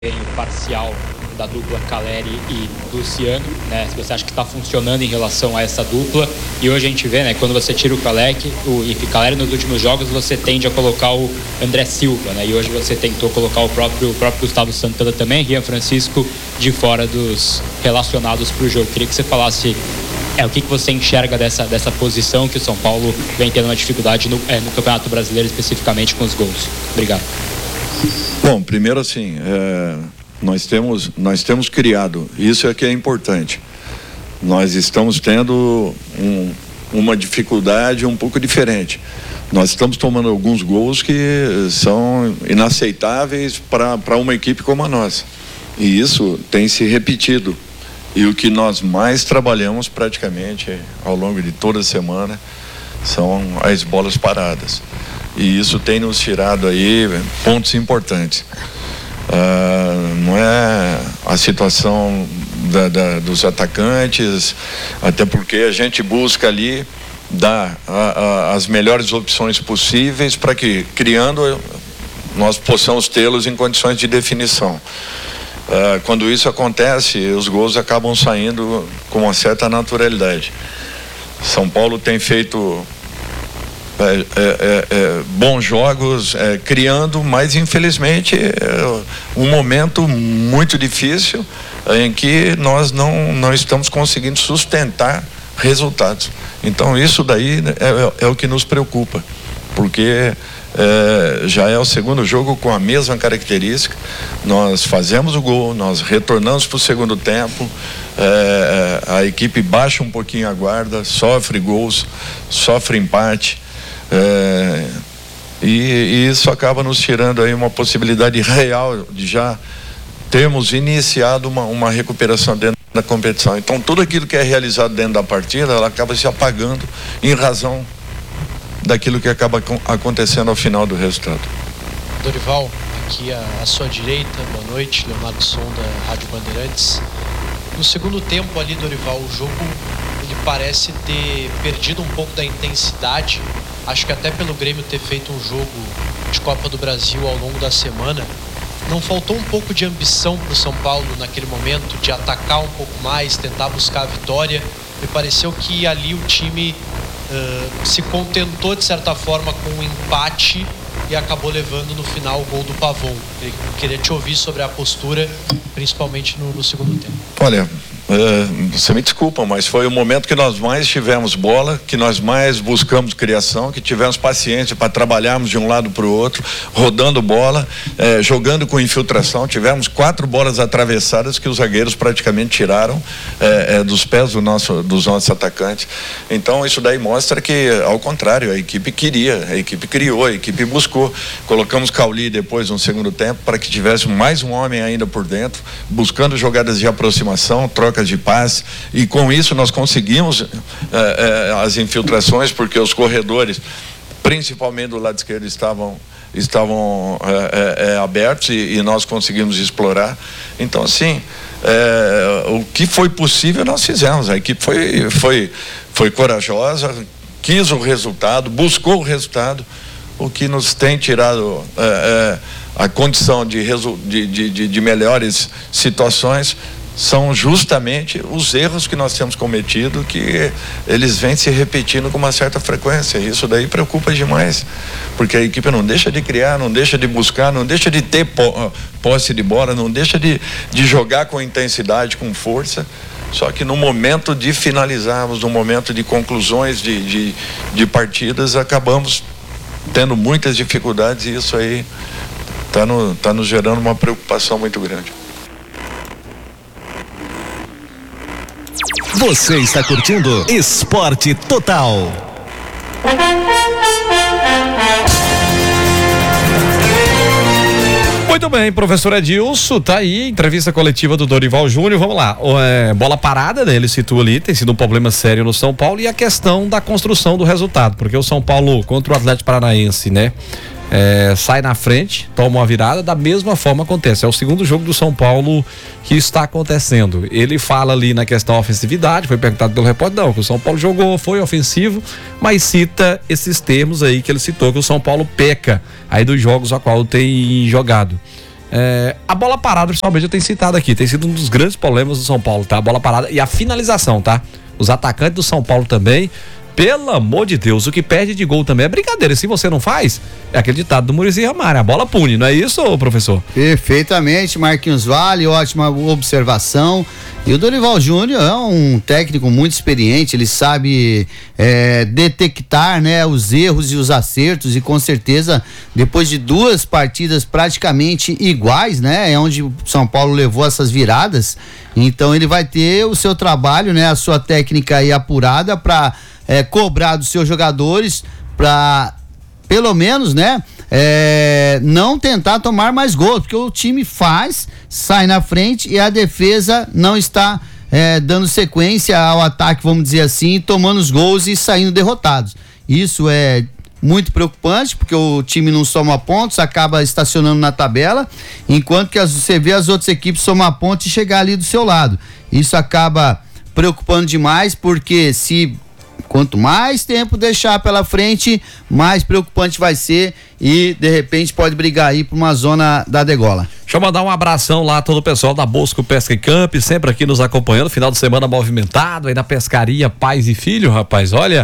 parcial da dupla Caleri e Luciano, né? Se você acha que está funcionando em relação a essa dupla. E hoje a gente vê, né? Quando você tira o Caleri nos últimos jogos, você tende a colocar o André Silva, né? E hoje você tentou colocar o próprio Gustavo Santana também, Rian Francisco de fora dos relacionados para o jogo. Queria que você falasse o que você enxerga dessa posição que o São Paulo vem tendo uma dificuldade no Campeonato Brasileiro, especificamente com os gols. Obrigado. Bom, primeiro assim, nós temos criado, isso é que é importante. Nós estamos tendo uma dificuldade um pouco diferente. Nós estamos tomando alguns gols que são inaceitáveis para uma equipe como a nossa. E isso tem se repetido. E o que nós mais trabalhamos praticamente ao longo de toda a semana são as bolas paradas. E isso tem nos tirado aí pontos importantes. Não é a situação dos atacantes, até porque a gente busca ali dar as melhores opções possíveis para que, criando, nós possamos tê-los em condições de definição. Quando isso acontece, os gols acabam saindo com uma certa naturalidade. São Paulo tem feito bons jogos, criando, mas infelizmente um momento muito difícil em que nós não estamos conseguindo sustentar resultados. Então isso daí é o que nos preocupa, porque já é o segundo jogo com a mesma característica. Nós fazemos o gol, nós retornamos para o segundo tempo, a equipe baixa um pouquinho a guarda, sofre gols, sofre empate. E isso acaba nos tirando aí uma possibilidade real de já termos iniciado uma recuperação dentro da competição. Então tudo aquilo que é realizado dentro da partida, ela acaba se apagando em razão daquilo que acaba acontecendo ao final do resultado. Dorival, aqui à sua direita, boa noite, Leonardo Sonda, Rádio Bandeirantes. No segundo tempo ali, Dorival, o jogo ele parece ter perdido um pouco da intensidade. Acho que até pelo Grêmio ter feito um jogo de Copa do Brasil ao longo da semana, não faltou um pouco de ambição para o São Paulo naquele momento, de atacar um pouco mais, tentar buscar a vitória. Me pareceu que ali o time se contentou de certa forma com um empate e acabou levando no final o gol do Pavon. Eu queria te ouvir sobre a postura, principalmente no segundo tempo. Olha, você me desculpa, mas foi o momento que nós mais tivemos bola, que nós mais buscamos criação, que tivemos paciência para trabalharmos de um lado para o outro, rodando bola, jogando com infiltração. Tivemos 4 bolas atravessadas que os zagueiros praticamente tiraram dos pés dos nossos atacantes. Então isso daí mostra que, ao contrário, a equipe queria, a equipe criou, a equipe buscou. Colocamos Cauli depois no segundo tempo para que tivesse mais um homem ainda por dentro, buscando jogadas de aproximação, troca de passe, e com isso nós conseguimos as infiltrações, porque os corredores, principalmente do lado esquerdo, estavam abertos e nós conseguimos explorar. Então assim, o que foi possível nós fizemos. A equipe foi corajosa, quis o resultado, buscou o resultado. O que nos tem tirado a condição de melhores situações são justamente os erros que nós temos cometido, que eles vêm se repetindo com uma certa frequência. Isso daí preocupa demais, porque a equipe não deixa de criar, não deixa de buscar, não deixa de ter posse de bola, não deixa de jogar com intensidade, com força. Só que no momento de finalizarmos, no momento de conclusões de partidas, acabamos tendo muitas dificuldades, e isso aí está nos gerando uma preocupação muito grande. Você está curtindo Esporte Total. Muito bem, professor Edilson, tá aí, entrevista coletiva do Dorival Júnior. Vamos lá, bola parada, né? Ele citou ali, tem sido um problema sério no São Paulo, e a questão da construção do resultado, porque o São Paulo contra o Atlético Paranaense, né? Sai na frente, toma uma virada, da mesma forma acontece. É o segundo jogo do São Paulo que está acontecendo. Ele fala ali na questão da ofensividade, foi perguntado pelo repórter, não, que o São Paulo jogou, foi ofensivo, mas cita esses termos aí que ele citou, que o São Paulo peca aí dos jogos a qual tem jogado. A bola parada, principalmente, eu tenho citado aqui, tem sido um dos grandes problemas do São Paulo, tá? A bola parada e a finalização, tá? Os atacantes do São Paulo também, pelo amor de Deus, o que perde de gol também é brincadeira. Se você não faz, é aquele ditado do Muricy Ramalho, a bola pune, não é isso, professor? Perfeitamente, Marquinhos Vale, ótima observação. E o Dorival Júnior é um técnico muito experiente, ele sabe detectar, né, os erros e os acertos, e com certeza, depois de 2 partidas praticamente iguais, né, é onde o São Paulo levou essas viradas, então ele vai ter o seu trabalho, né, a sua técnica aí apurada para cobrar dos seus jogadores, para pelo menos, né, não tentar tomar mais gols, porque o time sai na frente e a defesa não está dando sequência ao ataque, vamos dizer assim, tomando os gols e saindo derrotados. Isso é muito preocupante, porque o time não soma pontos, acaba estacionando na tabela, enquanto que você vê as outras equipes somar pontos e chegar ali do seu lado. Isso acaba preocupando demais, porque quanto mais tempo deixar pela frente, mais preocupante vai ser e de repente pode brigar aí para uma zona da degola. Deixa eu mandar um abração lá a todo o pessoal da Bosco Pesca e Camp, sempre aqui nos acompanhando, final de semana movimentado aí na pescaria Pais e Filho, rapaz, olha,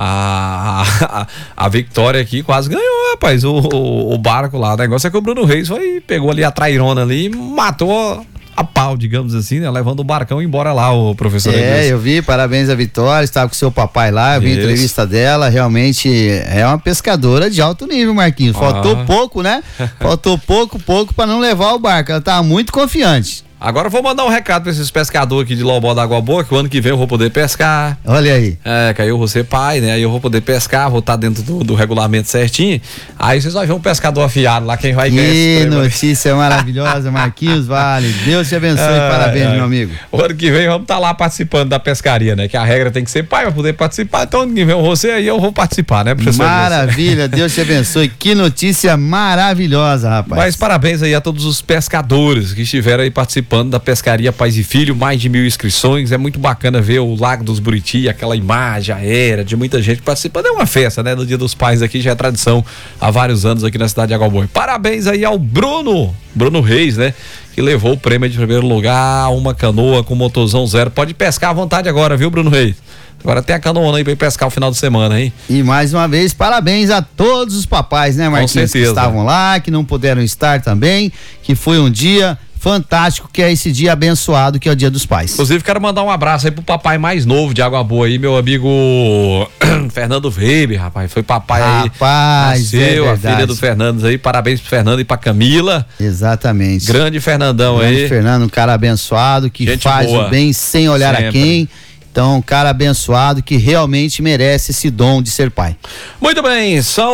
a Vitória aqui quase ganhou, rapaz, o barco lá, o negócio é que o Bruno Reis pegou ali a trairona ali e matou a pau, digamos assim, né? Levando o barcão embora lá, o professor. Eu vi, parabéns à Vitória, estava com seu papai lá, eu vi a entrevista dela, realmente é uma pescadora de alto nível, Marquinhos. Faltou pouco, né? Faltou pouco para não levar o barco, ela estava muito confiante. Agora eu vou mandar um recado pra esses pescadores aqui de Lobó da Água Boa, que o ano que vem eu vou poder pescar. Olha aí. Que aí eu vou ser pai, né? Aí eu vou poder pescar, vou estar dentro do regulamento certinho. Aí vocês vão ver um pescador afiado lá, quem vai ganhar esse prêmio. Que notícia maravilhosa, Marquinhos Vale. Deus te abençoe, parabéns, meu amigo. O ano que vem vamos estar lá participando da pescaria, né? Que a regra tem que ser pai pra poder participar. Então ano que vem você aí eu vou participar, né, professor? Maravilha, Deus te abençoe. Que notícia maravilhosa, rapaz. Mas parabéns aí a todos os pescadores que estiveram aí participando da pescaria Pais e Filho, mais de 1000 inscrições, é muito bacana ver o Lago dos Buriti, aquela imagem aérea de muita gente participando, é uma festa, né, do Dia dos Pais aqui, já é tradição há vários anos aqui na cidade de Água Boa. Parabéns aí ao Bruno Reis, né, que levou o prêmio de primeiro lugar, uma canoa com motorzão 0, pode pescar à vontade agora, viu, Bruno Reis? Agora tem a canoa aí pra ir pescar o final de semana, hein? E mais uma vez, parabéns a todos os papais, né, Marquinhos? Que estavam lá, que não puderam estar também, que foi um dia fantástico, que é esse dia abençoado, que é o Dia dos Pais. Inclusive, quero mandar um abraço aí pro papai mais novo de Água Boa aí, meu amigo Fernando Weber, rapaz, foi papai aí. Rapaz, nasceu, a filha do Fernando aí, parabéns pro Fernando e pra Camila. Exatamente. Grande Fernandão aí. Fernando, um cara abençoado, que gente faz boa. O bem sem olhar sempre a quem. Então, um cara abençoado que realmente merece esse dom de ser pai. Muito bem, são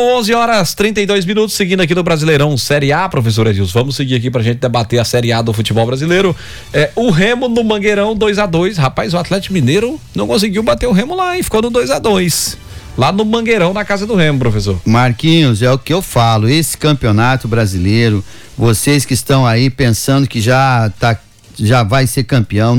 11h32, seguindo aqui no Brasileirão Série A, professor Edilson. Vamos seguir aqui pra gente debater a Série A do futebol brasileiro. O Remo no Mangueirão 2-2. Rapaz, o Atlético Mineiro não conseguiu bater o Remo lá, hein? Ficou no 2-2. Lá no Mangueirão, na casa do Remo, professor. Marquinhos, é o que eu falo, esse campeonato brasileiro, vocês que estão aí pensando que já vai ser campeão,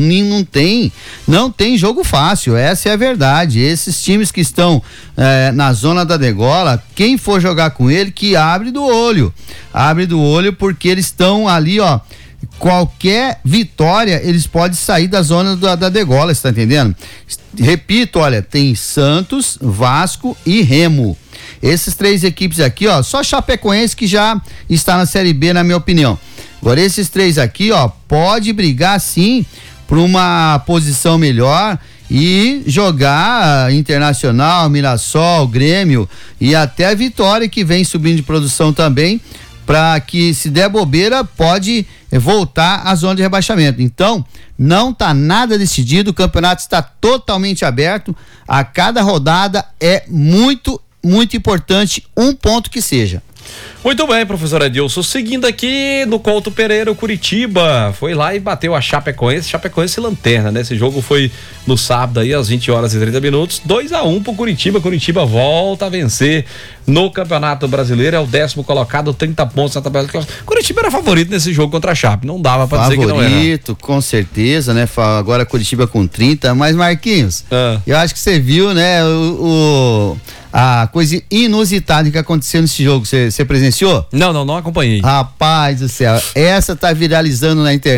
não tem jogo fácil, essa é a verdade. Esses times que estão na zona da degola, quem for jogar com ele, que abre do olho, porque eles estão ali, ó, qualquer vitória, eles podem sair da zona da degola, você tá entendendo? Repito, olha, tem Santos, Vasco e Remo. Essas 3 equipes aqui, ó, só Chapecoense que já está na Série B, na minha opinião. Agora esses 3 aqui, ó, pode brigar sim por uma posição melhor e jogar Internacional, Mirassol, Grêmio e até a Vitória, que vem subindo de produção também, para que, se der bobeira, pode voltar à zona de rebaixamento. Então, não tá nada decidido, o campeonato está totalmente aberto, a cada rodada é muito importante, um ponto que seja. Muito bem, professor Edilson, seguindo aqui no Couto Pereira, o Curitiba foi lá e bateu a Chapecoense lanterna, né? Esse jogo foi no sábado aí, às 20h30, 2-1 pro Curitiba volta a vencer no Campeonato Brasileiro, é o 10º colocado, 30 pontos na tabela. Curitiba era favorito nesse jogo contra a Chape, não dava pra dizer que não era. Favorito, com certeza, né? Agora Curitiba com 30, mas Marquinhos, eu acho que você viu, né, a coisa inusitada que aconteceu nesse jogo. Você presenciou? Não acompanhei. Rapaz do céu, essa tá viralizando na internet.